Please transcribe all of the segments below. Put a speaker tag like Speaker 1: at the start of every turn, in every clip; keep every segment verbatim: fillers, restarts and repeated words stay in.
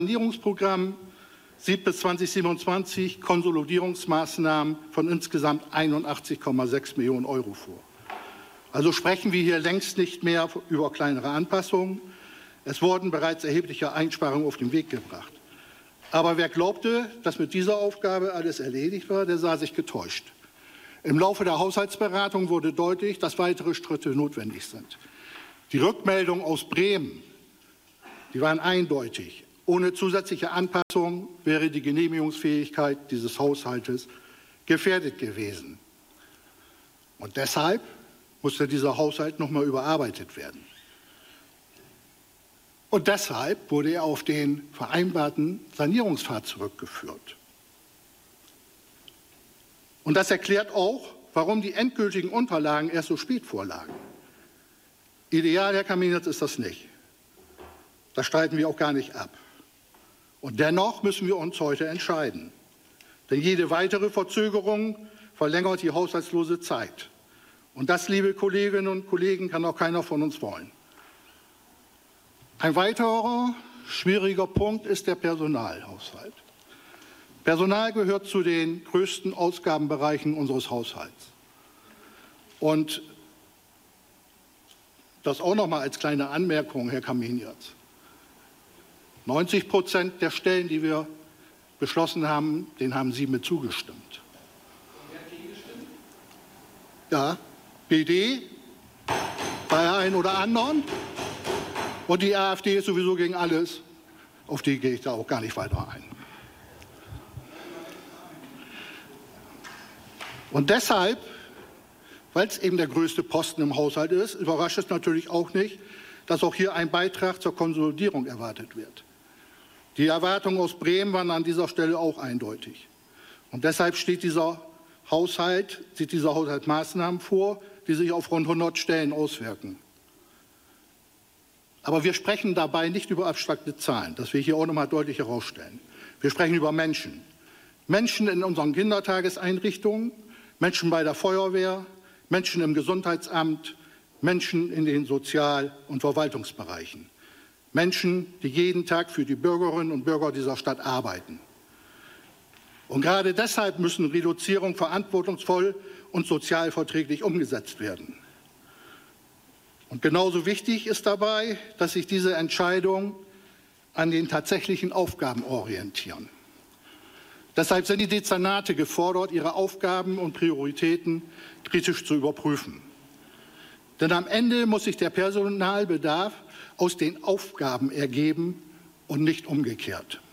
Speaker 1: Sanierungsprogramm sieht bis zweitausendsiebenundzwanzig Konsolidierungsmaßnahmen von insgesamt einundachtzig Komma sechs Millionen Euro vor. Also sprechen wir hier längst nicht mehr über kleinere Anpassungen. Es wurden bereits erhebliche Einsparungen auf den Weg gebracht. Aber wer glaubte, dass mit dieser Aufgabe alles erledigt war, der sah sich getäuscht. Im Laufe der Haushaltsberatung wurde deutlich, dass weitere Schritte notwendig sind. Die Rückmeldungen aus Bremen, die waren eindeutig. Ohne zusätzliche Anpassungen wäre die Genehmigungsfähigkeit dieses Haushaltes gefährdet gewesen. Und deshalb musste dieser Haushalt noch mal überarbeitet werden. Und deshalb wurde er auf den vereinbarten Sanierungspfad zurückgeführt. Und das erklärt auch, warum die endgültigen Unterlagen erst so spät vorlagen. Ideal, Herr Kamenetz, ist das nicht. Das streiten wir auch gar nicht ab. Und dennoch müssen wir uns heute entscheiden. Denn jede weitere Verzögerung verlängert die haushaltslose Zeit. Und das, liebe Kolleginnen und Kollegen, kann auch keiner von uns wollen. Ein weiterer schwieriger Punkt ist der Personalhaushalt. Personal gehört zu den größten Ausgabenbereichen unseres Haushalts. Und das auch noch mal als kleine Anmerkung, Herr Kamenetz. neunzig Prozent der Stellen, die wir beschlossen haben, denen haben Sie mit zugestimmt. Wer hat gegen gestimmt? Ja, B D, bei einem oder anderen. Und die AfD ist sowieso gegen alles. Auf die gehe ich da auch gar nicht weiter ein. Und deshalb, weil es eben der größte Posten im Haushalt ist, überrascht es natürlich auch nicht, dass auch hier ein Beitrag zur Konsolidierung erwartet wird. Die Erwartungen aus Bremen waren an dieser Stelle auch eindeutig. Und deshalb steht dieser Haushalt, sieht dieser Haushalt Maßnahmen vor, die sich auf rund hundert Stellen auswirken. Aber wir sprechen dabei nicht über abstrakte Zahlen, das will ich hier auch noch mal deutlich herausstellen. Wir sprechen über Menschen. Menschen in unseren Kindertageseinrichtungen, Menschen bei der Feuerwehr, Menschen im Gesundheitsamt, Menschen in den Sozial- und Verwaltungsbereichen. Menschen, die jeden Tag für die Bürgerinnen und Bürger dieser Stadt arbeiten. Und gerade deshalb müssen Reduzierungen verantwortungsvoll und sozialverträglich umgesetzt werden. Und genauso wichtig ist dabei, dass sich diese Entscheidungen an den tatsächlichen Aufgaben orientieren. Deshalb sind die Dezernate gefordert, ihre Aufgaben und Prioritäten kritisch zu überprüfen. Denn am Ende muss sich der Personalbedarf aus den Aufgaben ergeben und nicht umgekehrt.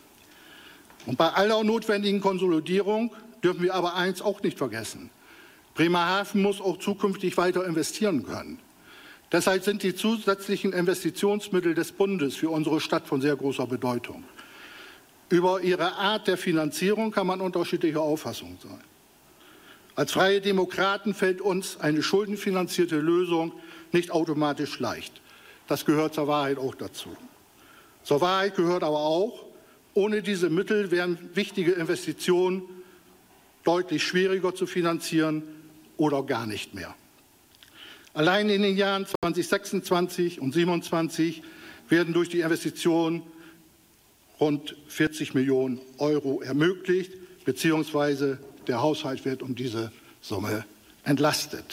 Speaker 1: Und bei aller notwendigen Konsolidierung dürfen wir aber eins auch nicht vergessen. Bremerhaven muss auch zukünftig weiter investieren können. Deshalb sind die zusätzlichen Investitionsmittel des Bundes für unsere Stadt von sehr großer Bedeutung. Über ihre Art der Finanzierung kann man unterschiedlicher Auffassung sein. Als Freie Demokraten fällt uns eine schuldenfinanzierte Lösung nicht automatisch leicht. Das gehört zur Wahrheit auch dazu. Zur Wahrheit gehört aber auch, ohne diese Mittel wären wichtige Investitionen deutlich schwieriger zu finanzieren oder gar nicht mehr. Allein in den Jahren zweitausendsechsundzwanzig und zweitausendsiebenundzwanzig werden durch die Investitionen rund vierzig Millionen Euro ermöglicht, beziehungsweise der Haushalt wird um diese Summe entlastet.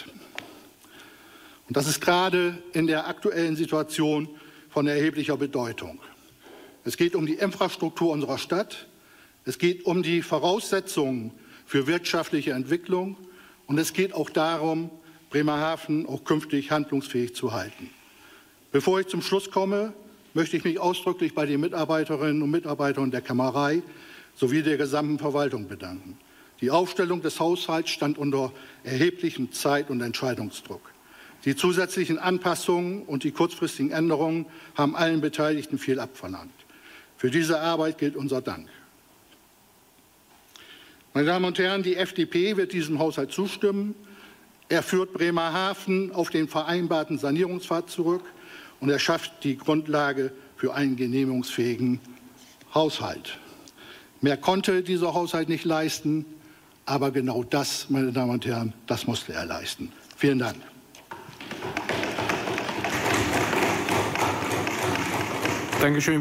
Speaker 1: Und das ist gerade in der aktuellen Situation von erheblicher Bedeutung. Es geht um die Infrastruktur unserer Stadt, es geht um die Voraussetzungen für wirtschaftliche Entwicklung und es geht auch darum, Bremerhaven auch künftig handlungsfähig zu halten. Bevor ich zum Schluss komme, möchte ich mich ausdrücklich bei den Mitarbeiterinnen und Mitarbeitern der Kämmerei sowie der gesamten Verwaltung bedanken. Die Aufstellung des Haushalts stand unter erheblichem Zeit- und Entscheidungsdruck. Die zusätzlichen Anpassungen und die kurzfristigen Änderungen haben allen Beteiligten viel abverlangt. Für diese Arbeit gilt unser Dank. Meine Damen und Herren, die F D P wird diesem Haushalt zustimmen. Er führt Bremerhaven auf den vereinbarten Sanierungspfad zurück und er schafft die Grundlage für einen genehmigungsfähigen Haushalt. Mehr konnte dieser Haushalt nicht leisten, aber genau das, meine Damen und Herren, das musste er leisten. Vielen Dank.
Speaker 2: Dankeschön.